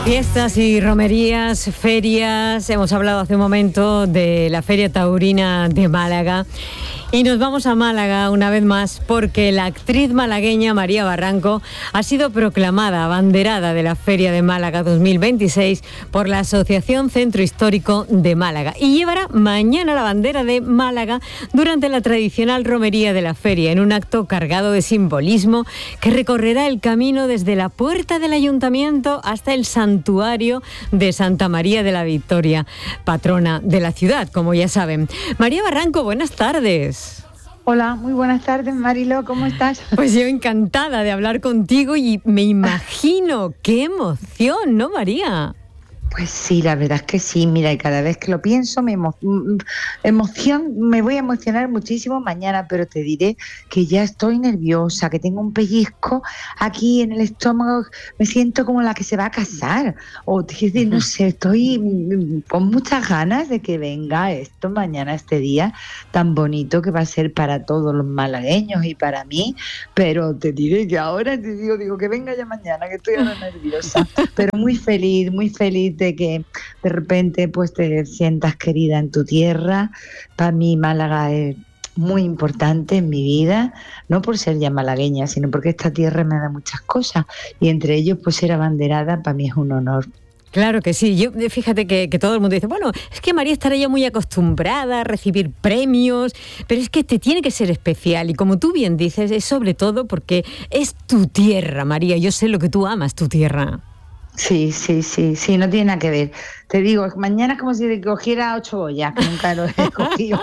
Fiestas y romerías, ferias. Hemos hablado hace un momento de la Feria Taurina de Málaga. Y nos vamos a Málaga una vez más porque la actriz malagueña María Barranco ha sido proclamada abanderada de la Feria de Málaga 2026 por la Asociación Centro Histórico de Málaga. Y llevará mañana la bandera de Málaga durante la tradicional romería de la feria, en un acto cargado de simbolismo que recorrerá el camino desde la puerta del ayuntamiento hasta el santuario de Santa María de la Victoria, patrona de la ciudad, como ya saben. María Barranco, buenas tardes. Hola, muy buenas tardes, Mariló, ¿cómo estás? Pues yo encantada de hablar contigo y me imagino qué emoción, ¿no, María? Pues sí, la verdad es que sí, mira, y cada vez que lo pienso me voy a emocionar muchísimo mañana, pero te diré que ya estoy nerviosa, que tengo un pellizco aquí en el estómago, me siento como la que se va a casar, o no sé, estoy con muchas ganas de que venga esto mañana, este día tan bonito que va a ser para todos los malagueños y para mí, pero te diré que ahora te digo que venga ya mañana, que estoy ahora nerviosa, pero muy feliz de que de repente pues te sientas querida en tu tierra. Para mí Málaga es muy importante en mi vida, no por ser ya malagueña, sino porque esta tierra me da muchas cosas y entre ellos pues ser abanderada para mí es un honor. Claro que sí. Yo fíjate que todo el mundo dice, bueno, es que María estará ya muy acostumbrada a recibir premios, pero es que te tiene que ser especial y como tú bien dices, es sobre todo porque es tu tierra, María. Yo sé lo que tú amas, tu tierra. Sí, no tiene nada que ver. Te digo, mañana es como si cogiera 8 ollas, que nunca lo he cogido.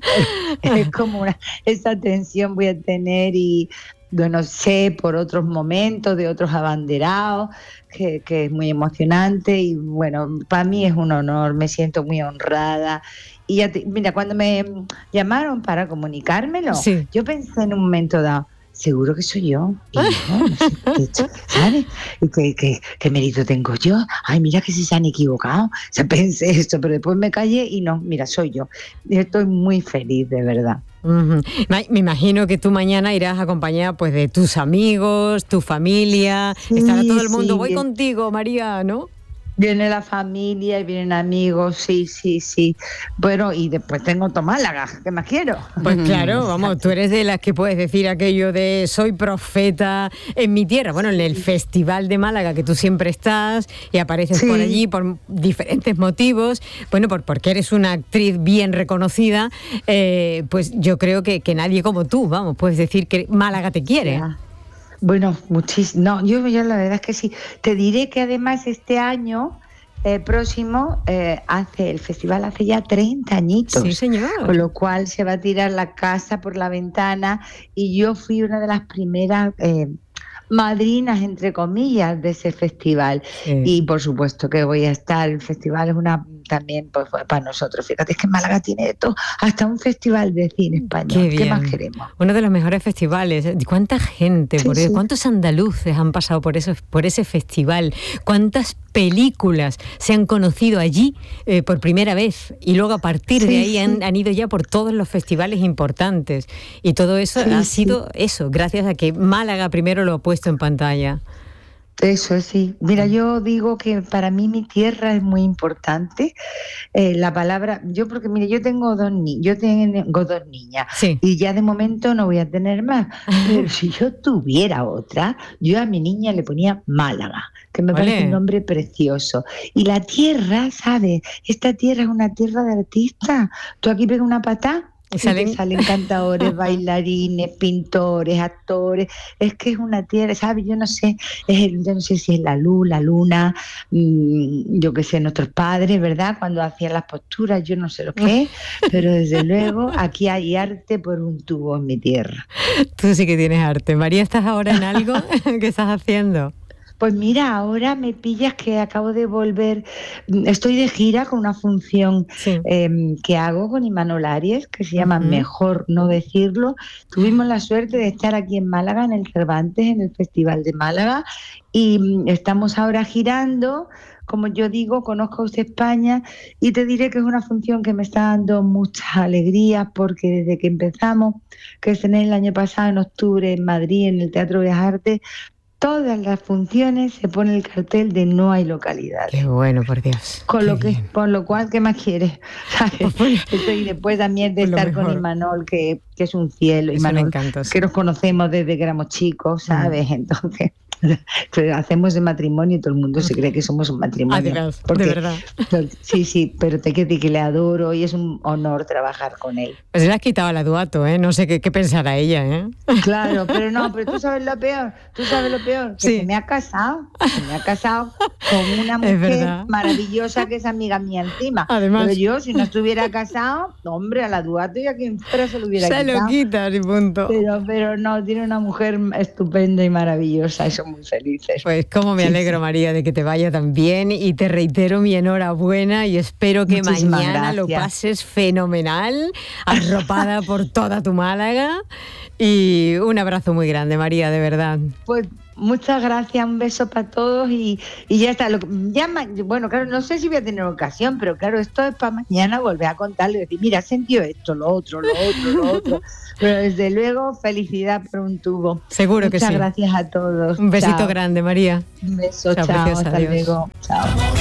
Es como esa tensión voy a tener y, bueno, sé por otros momentos de otros abanderados que es muy emocionante y, bueno, para mí es un honor, me siento muy honrada. Y mira, cuando me llamaron para comunicármelo, sí, yo pensé en un momento dado, seguro que soy yo. Y no sé, ¿sabes? ¿Y qué mérito tengo yo? Ay, mira que se han equivocado. O sea, pensé esto, pero después me callé y no, mira, soy yo. Y estoy muy feliz, de verdad. Uh-huh. Me imagino que tú mañana irás acompañada pues de tus amigos, tu familia. Sí, estará todo el mundo. Voy contigo, María, ¿no? Viene la familia y vienen amigos, sí. Bueno, y después tengo Málaga, ¿qué más quiero? Pues claro, vamos, tú eres de las que puedes decir aquello de soy profeta en mi tierra. Bueno, en el Festival de Málaga, que tú siempre estás y apareces por allí por diferentes motivos. Bueno, porque eres una actriz bien reconocida, pues yo creo que nadie como tú, vamos, puedes decir que Málaga te quiere. Ya. Bueno, muchísimo. No, yo la verdad es que sí. Te diré que además este año próximo el festival hace ya 30 añitos. Sí, señor. Con lo cual se va a tirar la casa por la ventana y yo fui una de las primeras madrinas, entre comillas, de ese festival. Sí. Y por supuesto que voy a estar. El festival es también pues, para nosotros. Fíjate, es que Málaga tiene de todo, hasta un festival de cine español. ¿Qué más queremos? Uno de los mejores festivales. ¿Cuánta gente? Sí. ¿Cuántos andaluces han pasado por ese festival? ¿Cuántas películas se han conocido allí por primera vez? Y luego a partir de ahí han ido ya por todos los festivales importantes. Y todo eso ha sido eso, gracias a que Málaga primero lo ha puesto en pantalla. Eso sí. Mira, yo digo que para mí mi tierra es muy importante. La palabra, porque mira, yo tengo dos niñas y ya de momento no voy a tener más. Pero si yo tuviera otra, yo a mi niña le ponía Málaga, que me parece un nombre precioso. Y la tierra, ¿sabes? Esta tierra es una tierra de artistas. Tú aquí pegas una patada. Salen cantadores, bailarines, pintores, actores. Es que es una tierra, ¿sabes? Yo no sé si es la luz, la luna, yo qué sé, nuestros padres, ¿verdad? Cuando hacían las posturas, yo no sé lo que es, pero desde luego aquí hay arte por un tubo en mi tierra. Tú sí que tienes arte. María, ¿estás ahora en algo? ¿Qué estás haciendo? Pues mira, ahora me pillas que acabo de volver, estoy de gira con una función que hago con Imanol Arias, que se llama Mejor no decirlo. Tuvimos la suerte de estar aquí en Málaga, en el Cervantes, en el Festival de Málaga, y estamos ahora girando. Como yo digo, conozco usted España y te diré que es una función que me está dando muchas alegrías porque desde que empezamos, que estrené el año pasado en octubre en Madrid, en el Teatro Bellas Artes, todas las funciones se pone el cartel de no hay localidades. Qué bueno, por Dios. Con lo cual, ¿qué más quieres? Y después también de estar con Imanol, que es un cielo, Imanol, que nos conocemos desde que éramos chicos, ¿sabes? Entonces, hacemos el matrimonio y todo el mundo se cree que somos un matrimonio. De verdad. Sí, pero te quiero decir que le adoro y es un honor trabajar con él. Pues le has quitado al Eduardo, ¿eh? No sé qué pensará ella, ¿eh? Claro, pero tú sabes lo peor, que se me ha casado con una mujer maravillosa que es amiga mía encima. Además, pero yo, si no estuviera casado, hombre, al Eduardo y a quien fuera se lo hubiera quitado. Se lo quitas y punto. Pero no, tiene una mujer estupenda y maravillosa, y son muy felices. Pues cómo me alegro, María, de que te vaya tan bien, y te reitero mi enhorabuena y espero que mañana lo pases fenomenal, arropada por toda tu Málaga, y un abrazo muy grande, María, de verdad. Pues muchas gracias, un beso para todos y ya está. Bueno, claro, no sé si voy a tener ocasión, pero claro, esto es para mañana volver a contarle y decir, mira, has sentido esto, lo otro. Pero desde luego, felicidad por un tubo. Seguro que sí. Muchas gracias a todos. Un besito grande, María. Un beso, chao, hasta luego. Chao.